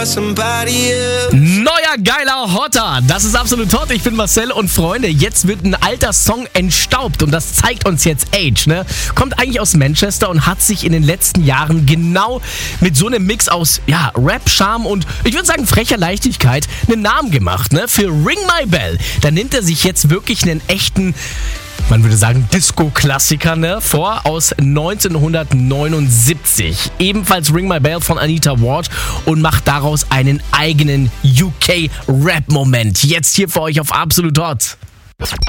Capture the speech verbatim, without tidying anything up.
Neuer geiler Hotter, das ist absolut hot. Ich bin Marcel und Freunde, jetzt wird ein alter Song entstaubt und das zeigt uns jetzt Age, ne? Kommt eigentlich aus Manchester und hat sich in den letzten Jahren genau mit so einem Mix aus ja, Rap, Charme und ich würde sagen frecher Leichtigkeit einen Namen gemacht, ne? Für Ring My Bell, da nimmt er sich jetzt wirklich einen echten, man würde sagen Disco-Klassiker, ne, vor aus neunzehnhundertneunundsiebzig. Ebenfalls Ring My Bell von Anita Ward und macht daraus einen eigenen U K-Rap-Moment. Jetzt hier für euch auf Absolut Hot.